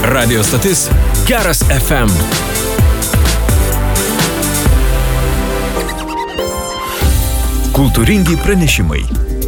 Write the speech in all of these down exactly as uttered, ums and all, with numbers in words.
Radio stotis Geras F M. Kultūringi pranešimai.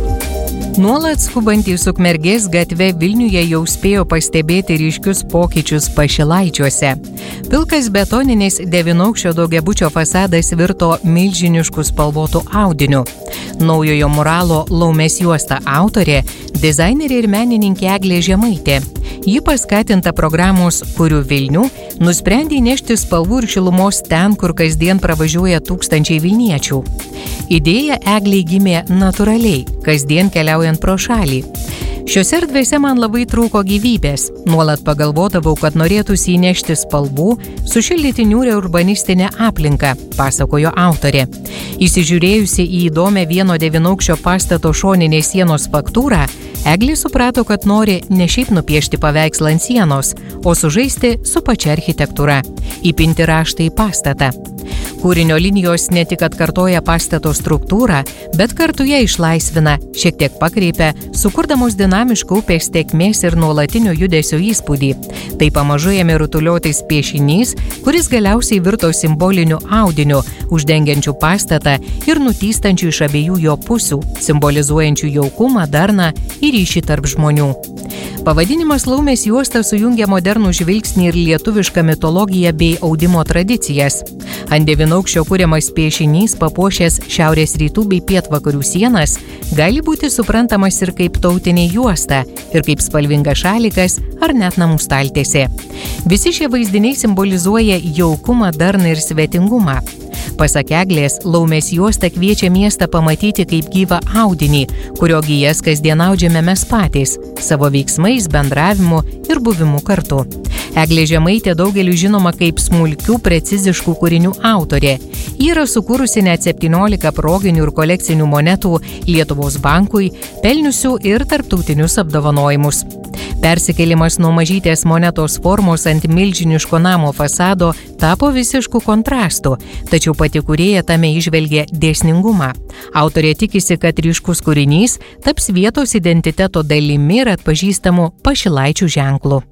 Nuolat skubantys Ukmergės gatve Vilniuje jau spėjo pastebėti ryškius pokyčius Pašilaičiuose. Pilkas betoninis devynaukščio daugiabučio fasadas virto milžinišku spalvotu audiniu. Naujojo muralo Laumės juosta autorė – dizainerė ir menininkė Eglė Žemaitė. Ji paskatinta programos Kuriu Vilnių nusprendė įnešti spalvų ir šilumos ten, kur kasdien pravažiuoja tūkstančiai vilniečių. Idėja Eglei gimė natūraliai, kasdien keliaujant pro šalį. Šiose erdvėse man labai trūko gyvybės. Nuolat pagalvodavau, kad norėtųsi įnešti spalvų, sušildyti niūrią urbanistinę aplinką, pasakojo autorė. Įsižiūrėjusi į įdomią vieno devynaukščio pastato šoninės sienos faktūrą, Eglė suprato, kad nori ne šiaip nupiešti paveikslą ant sienos, o sužaisti su pačia architektūra, įpinti raštą į pastatą. Kūrinio linijos ne tik atkartoja pastato struktūrą, bet kartu ją išlaisvina, šiek tiek pakreipia, sukurdamos dinamišką upės tėkmės ir nuolatinio judesio įspūdį. Tai pamažu ėmė rutuliotis piešinys, kuris galiausiai virto simboliniu audiniu, uždengiančiu pastatą ir nutystančiu iš abiejų jo pusių, simbolizuojančiu jaukumą, darną ir ryšį tarp žmonių. Pavadinimas Laumės juosta sujungia modernų žvilgsnį ir lietuvišką mitologiją bei audimo tradicijas. Ant devynaukščio kuriamas piešinys, papuošęs šiaurės rytų bei pietvakarių sienas, gali būti suprantamas ir kaip tautinė juosta, ir kaip spalvingas šalikas ar net namų staltiesė. Visi šie vaizdiniai simbolizuoja jaukumą, darną ir svetingumą. Pasak Eglės, Laumės juosta kviečia miestą pamatyti kaip gyvą audinį, kurio gijas kasdien audžiame mes patys, savo veiksmais, bendravimu ir buvimu kartu. Eglė Žemaitė daugeliu žinoma kaip smulkių, preciziškų kūrinių autorė. Ji yra sukūrusi net septyniolika proginių ir kolekcinių monetų Lietuvos bankui, pelniusių ir tarptautinius apdovanojimus. Persikėlimas nuo mažytės monetos formos ant milžiniško namo fasado tapo visišku kontrastu, tačiau pati kūrėja tame įžvelgė dėsningumą. Autorė tikisi, kad ryškus kūrinys taps vietos identiteto dalimi ir atpažįstamu Pašilaičių ženklu.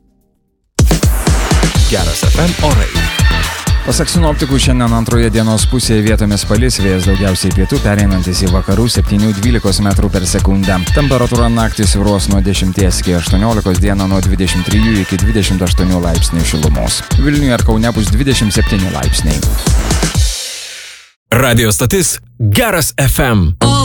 Geras F M orai. Pasak sinoptikų, šiandien antroje dienos pusėje vietomis palis, vėjas daugiausiai pietų, pereinantis į vakarų septyni dvylika metrų per sekundę. Temperatūra naktį svyruos nuo dešimties iki aštuoniolikos, dieną nuo dvidešimt trijų iki dvidešimt aštuonių laipsnių šilumos. Vilniuje ir Kaune bus dvidešimt septyni laipsniai. Radio stotis Geras F M.